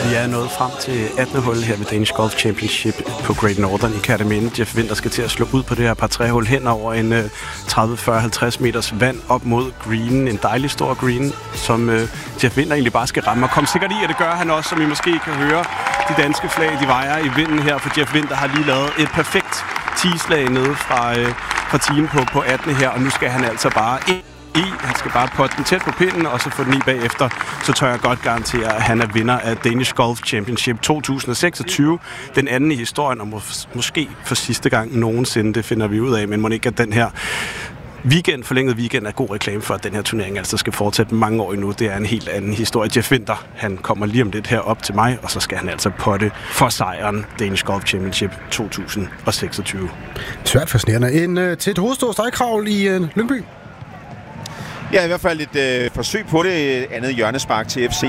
Vi er nået frem til 18. hul her ved Danish Golf Championship på Great Northern i Kerteminde. Jeff Winther skal til at slå ud på det her par 3-hul hen over en 30, 40, 50 meters vand op mod greenen. En dejlig stor green, som Jeff Winther egentlig bare skal ramme. Og kom sikkert i, og det gør han også, som I måske kan høre. De danske flag, de vejer i vinden her, for Jeff Winther har lige lavet et perfekt teeslag nede fra team på 18 her, og nu skal han altså bare han skal bare potte den tæt på pinden, og så få den i bagefter. Så tør jeg godt garantere, at han er vinder af Danish Golf Championship 2026. Den anden i historien, og måske for sidste gang nogensinde, det finder vi ud af, men må ikke, at den her forlænget weekend er god reklame for, at den her turnering altså skal fortsætte mange år endnu. Det er en helt anden historie. Jeff Winther, han kommer lige om lidt her op til mig, og så skal han altså potte for sejren Danish Golf Championship 2026. Svært fascinerende. Til et hovedstort stregkravl i Lyngby. Ja, i hvert fald et forsøg på det. Andet hjørnespark til FC